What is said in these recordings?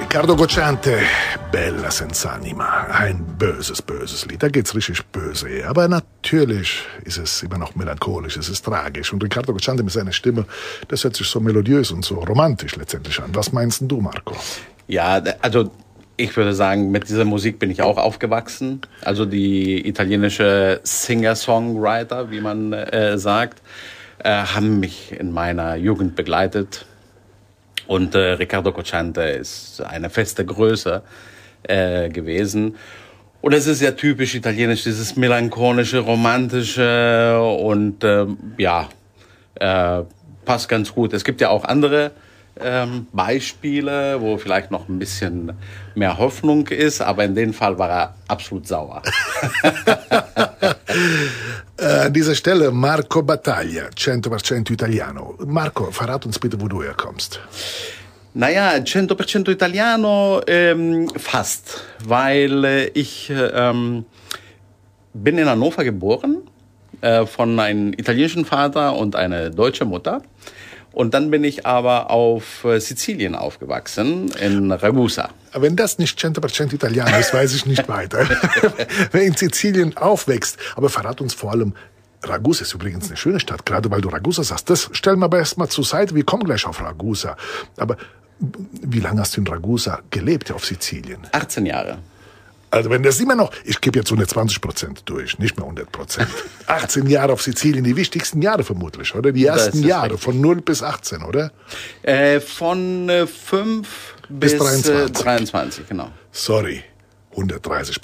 Riccardo Cocciante, Bella Senz'anima, ein böses, böses Lied. Da geht's richtig böse. Aber natürlich ist es immer noch melancholisch, es ist tragisch. Und Riccardo Cocciante mit seiner Stimme, das hört sich so melodiös und so romantisch letztendlich an. Was meinst du, Marco? Ja, also ich würde sagen, mit dieser Musik bin ich auch aufgewachsen. Also die italienische Singer-Songwriter, wie man sagt, haben mich in meiner Jugend begleitet. Und Riccardo Cocciante ist eine feste Größe gewesen. Und es ist ja typisch italienisch, dieses melancholische, romantische und passt ganz gut. Es gibt ja auch andere Beispiele, wo vielleicht noch ein bisschen mehr Hoffnung ist, aber in dem Fall war er absolut sauer. An dieser Stelle Marco Battaglia, 100% Italiano. Marco, verrat uns bitte, wo du herkommst. Naja, 100% Italiano fast, weil ich bin in Hannover geboren, von einem italienischen Vater und einer deutschen Mutter. Und dann bin ich aber auf Sizilien aufgewachsen, in Ragusa. Wenn das nicht 100% Italiano ist, weiß ich nicht weiter. Wer in Sizilien aufwächst, aber verrat uns vor allem, Ragusa ist übrigens eine schöne Stadt, gerade weil du Ragusa sagst. Das stellen wir aber erstmal zur Seite, wir kommen gleich auf Ragusa. Aber wie lange hast du in Ragusa gelebt, auf Sizilien? 18 Jahre. Also wenn das immer noch, ich gebe jetzt 120% durch, nicht mehr 100%. 18 Jahre auf Sizilien, die wichtigsten Jahre vermutlich, oder? Die ersten Jahre, richtig. Von 0 bis 18, oder? Von 5 bis 23, genau. Sorry, 130%.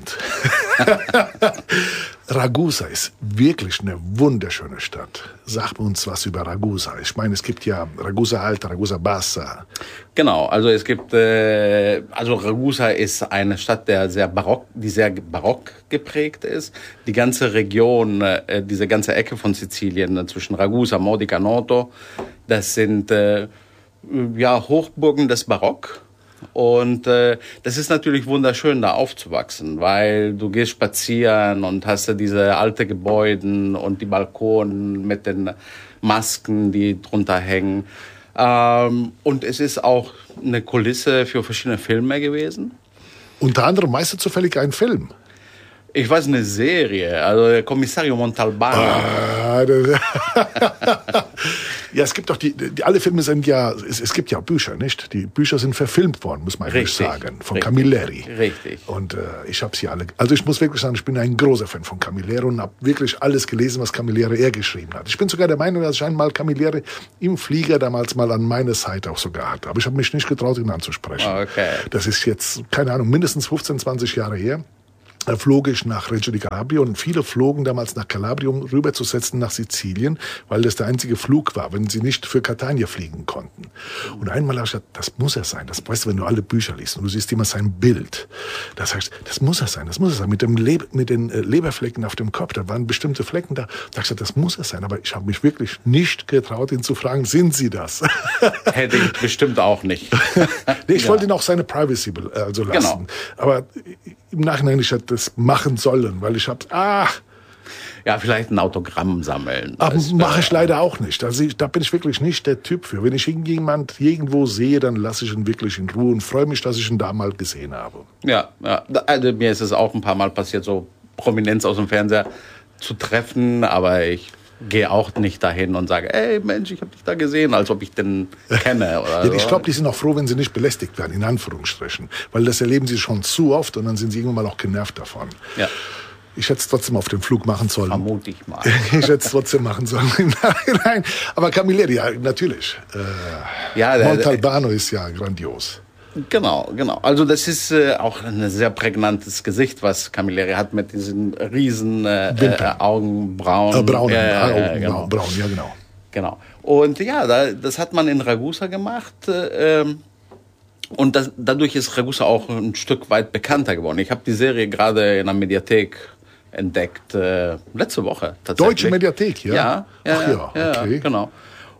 Ragusa ist wirklich eine wunderschöne Stadt. Sag uns was über Ragusa. Ich meine, es gibt ja Ragusa Alta, Ragusa Bassa. Genau, also es gibt, Ragusa ist eine Stadt, die sehr barock geprägt ist. Die ganze Region, diese ganze Ecke von Sizilien zwischen Ragusa, Modica, Noto, das sind Hochburgen des Barock. Und das ist natürlich wunderschön, da aufzuwachsen, weil du gehst spazieren und hast diese alte Gebäude und die Balkonen mit den Masken, die drunter hängen. Und es ist auch eine Kulisse für verschiedene Filme gewesen. Unter anderem weißt du zufällig einen Film? Ich weiß, eine Serie, also Commissario Montalbano. Ja, es gibt doch alle Filme sind ja, es gibt ja auch Bücher, nicht? Die Bücher sind verfilmt worden, muss man eigentlich sagen, von Camilleri. Richtig. Und ich habe sie alle, also ich muss wirklich sagen, ich bin ein großer Fan von Camilleri und habe wirklich alles gelesen, was Camilleri geschrieben hat. Ich bin sogar der Meinung, dass ich einmal Camilleri im Flieger damals mal an meiner Seite auch sogar hatte. Aber ich habe mich nicht getraut, ihn anzusprechen. Okay. Das ist jetzt, keine Ahnung, mindestens 15, 20 Jahre her. Da flog ich nach Reggio di Calabria und viele flogen damals nach Calabria, um rüberzusetzen nach Sizilien, weil das der einzige Flug war, wenn sie nicht für Catania fliegen konnten. Und einmal habe ich gesagt, das muss er sein. Das weißt du, wenn du alle Bücher liest und du siehst immer sein Bild. Da sagst du, das muss er sein, das muss er sein. Mit den Leberflecken auf dem Kopf, da waren bestimmte Flecken da. Da habe ich gesagt, das muss er sein. Aber ich habe mich wirklich nicht getraut, ihn zu fragen, sind Sie das? Hätte ich bestimmt auch nicht. Nee, ich wollte ihn auch seine Privacy lassen. Genau. Aber im Nachhinein, ich hätte das machen sollen, weil ich habe, ja, vielleicht ein Autogramm sammeln. Aber mache ich leider auch nicht. Also da bin ich wirklich nicht der Typ für. Wenn ich irgendjemand irgendwo sehe, dann lasse ich ihn wirklich in Ruhe und freue mich, dass ich ihn da mal gesehen habe. Ja, also mir ist es auch ein paar Mal passiert, so Prominenz aus dem Fernseher zu treffen, aber ich gehe auch nicht dahin und sage, ey Mensch, ich habe dich da gesehen, als ob ich den kenne. Oder ja, ich glaube, die sind auch froh, wenn sie nicht belästigt werden, in Anführungsstrichen. Weil das erleben sie schon zu oft und dann sind sie irgendwann mal auch genervt davon. Ja. Ich hätte es trotzdem auf den Flug machen sollen. Vermute ich mal. Ich hätte es trotzdem machen sollen. Nein, aber Camilleri, ja, natürlich. Montalbano ist ja grandios. Genau. Also das ist auch ein sehr prägnantes Gesicht, was Camilleri hat mit diesen riesen Augenbrauen. Braun, genau. Braun, ja genau. Genau. Und ja, das hat man in Ragusa gemacht. Und dadurch ist Ragusa auch ein Stück weit bekannter geworden. Ich habe die Serie gerade in der Mediathek entdeckt, letzte Woche tatsächlich. Deutsche Mediathek, ja? Ja, okay. Genau.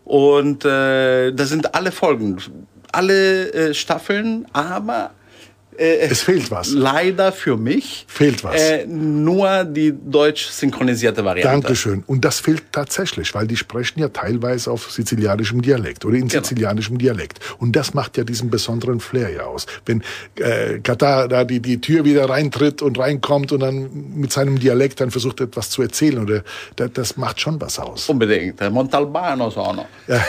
Und da sind alle Folgen, alle Staffeln, aber Es fehlt was. Leider für mich. Fehlt was. Nur die deutsch synchronisierte Variante. Dankeschön. Und das fehlt tatsächlich, weil die sprechen ja teilweise auf sizilianischem Dialekt oder in sizilianischem Dialekt. Und das macht ja diesen besonderen Flair ja aus. Wenn Katar da die Tür wieder reintritt und reinkommt und dann mit seinem Dialekt dann versucht, etwas zu erzählen, oder das macht schon was aus. Unbedingt. Montalbano sono. Ja,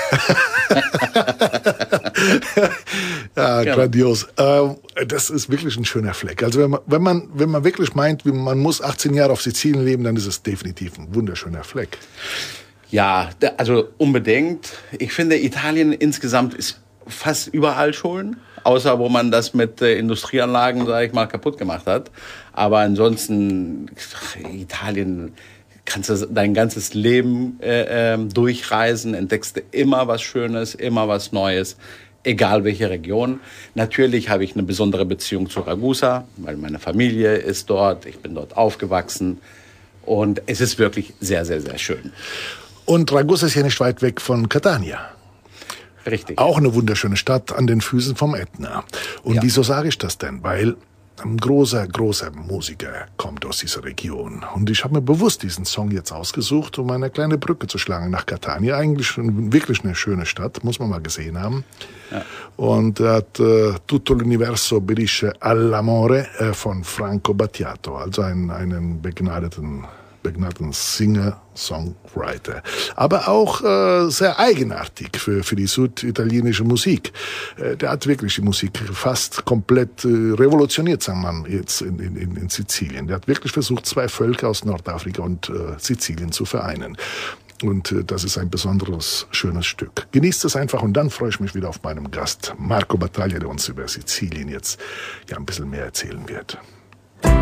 ja, grandios. Das ist wirklich ein schöner Fleck. Also wenn man wirklich meint, man muss 18 Jahre auf Sizilien leben, dann ist es definitiv ein wunderschöner Fleck. Ja, also unbedingt. Ich finde, Italien insgesamt ist fast überall schön, außer wo man das mit Industrieanlagen, sage ich mal, kaputt gemacht hat. Aber ansonsten, Italien kannst du dein ganzes Leben durchreisen, entdeckst du immer was Schönes, immer was Neues. Egal welche Region. Natürlich habe ich eine besondere Beziehung zu Ragusa, weil meine Familie ist dort, ich bin dort aufgewachsen und es ist wirklich sehr, sehr, sehr schön. Und Ragusa ist ja nicht weit weg von Catania. Richtig. Auch eine wunderschöne Stadt an den Füßen vom Ätna. Und wieso sage ich das denn? Weil ein großer Musiker kommt aus dieser Region. Und ich habe mir bewusst diesen Song jetzt ausgesucht, um eine kleine Brücke zu schlagen nach Catania. Eigentlich wirklich eine schöne Stadt, muss man mal gesehen haben. Ja. Und er hat Tutto l'universo obbedisce all'amore von Franco Battiato, also einen begnadeten Singer, Songwriter. Aber auch sehr eigenartig für die süditalienische Musik. Der hat wirklich die Musik fast komplett revolutioniert, sagen wir jetzt in Sizilien. Der hat wirklich versucht, zwei Völker aus Nordafrika und Sizilien zu vereinen. Und das ist ein besonderes, schönes Stück. Genießt es einfach und dann freue ich mich wieder auf meinen Gast, Marco Battaglia, der uns über Sizilien jetzt ja ein bisschen mehr erzählen wird.